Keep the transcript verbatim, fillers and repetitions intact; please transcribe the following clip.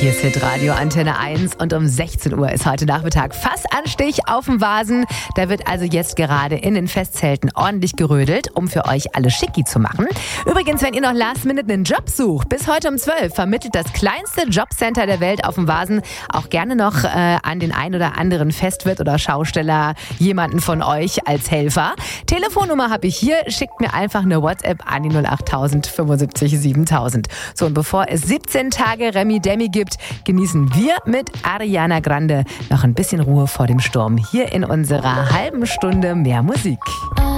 Hier ist Hitradio Antenne eins und um sechzehn Uhr ist heute Nachmittag Fassanstich auf dem Vasen. Da wird also jetzt gerade in den Festzelten ordentlich gerödelt, um für euch alle schicki zu machen. Übrigens, wenn ihr noch last minute einen Job sucht, bis heute um zwölf vermittelt das kleinste Jobcenter der Welt auf dem Vasen auch gerne noch äh, an den ein oder anderen Festwirt oder Schausteller jemanden von euch als Helfer. Telefonnummer habe ich hier, schickt mir einfach eine WhatsApp an die null acht tausend fünfundsiebzig siebentausend. So, und bevor es siebzehn Tage Remi Demi gibt, genießen wir mit Ariana Grande noch ein bisschen Ruhe vor dem Sturm hier in unserer halben Stunde mehr Musik.